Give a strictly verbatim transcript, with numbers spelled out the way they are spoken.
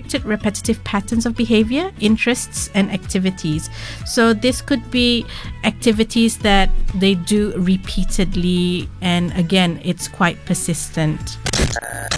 restricted repetitive patterns of behavior, interests, and activities. So this could be activities that they do repeatedly, and again, it's quite persistent.